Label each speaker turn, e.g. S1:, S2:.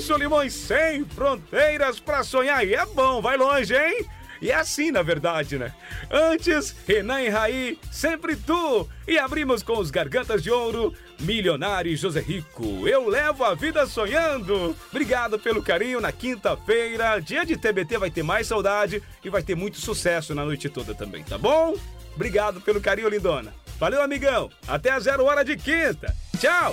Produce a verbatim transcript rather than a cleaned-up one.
S1: Solimões sem fronteiras pra sonhar. E é bom, vai longe, hein? E é assim, na verdade, né? Antes, Renan e Raí, sempre tu. E abrimos com os Gargantas de Ouro, Milionário e José Rico. Eu levo a vida sonhando. Obrigado pelo carinho na quinta-feira. Dia de T B T vai ter mais saudade e vai ter muito sucesso na noite toda também, tá bom? Obrigado pelo carinho, lindona. Valeu, amigão. Até a zero hora de quinta. Tchau.